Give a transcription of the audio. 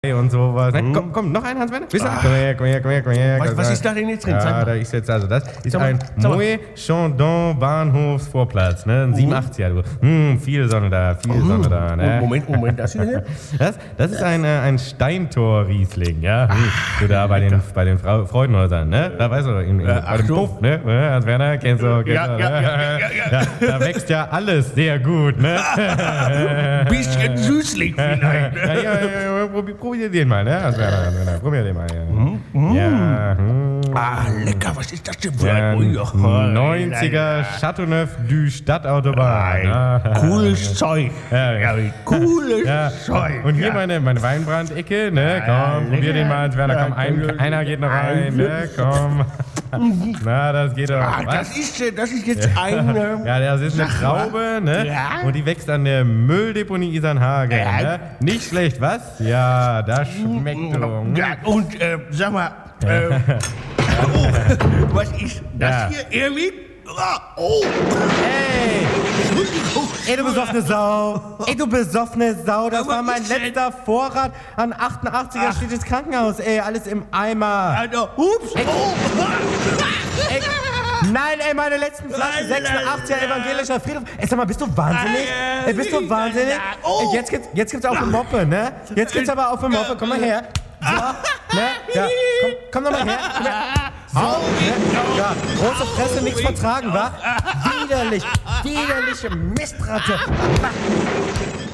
und sowas. Komm, noch ein, Hans-Werner? Komm her. Was ist da denn jetzt drin? Ja, da ist jetzt, also das ist ein Moët Chandon Bahnhofsvorplatz, ne? Ein 87er, du. Viel Sonne da, ne? Moment, das ist hier? Das ist ein Steintor-Riesling, ja? Du da bei den Freudenhäusern, ne? Da weißt du, bei dem Puff, ne? Hans-Werner, kennst du, ja, da wächst ja alles sehr gut, ne? Bisschen süßlich vielleicht. Ja, probier den mal, ne? Probier den mal, ja. Lecker, was ist das denn für Ja, ein 90er Chateauneuf du Stadtautobahn. Cooles Zeug. Ja. Cooles Zeug. Und hier meine Weinbrandecke, ne? Komm, probier den mal, Werner, komm, einer geht noch rein, ne? Komm. Na, das geht doch. Das ist jetzt eine... Ja, das ist eine Traube, ne? Ja. Und die wächst an der Mülldeponie Isernhagen, ne? Nicht schlecht, was? Ja, das schmeckt doch. Ja, und sag mal, was ist das hier, Erwin? Oh! Ey, du besoffene Sau, das war mein letzter Vorrat an 88er steht ins Krankenhaus, ey, alles im Eimer. Ups! Ey, nein, ey, meine letzten Flaschen, 86er evangelischer Friedhof. Ey, sag mal, bist du wahnsinnig? Ey, bist du wahnsinnig? Ey, jetzt gibt's auch eine Moppe, ne? Jetzt gibt's aber auch eine Moppe, komm mal her. So, ne? Ja, komm doch mal her. Komm her. So, ne? Ja, große Fresse, nichts vertragen, wa? Widerliche Mistratte.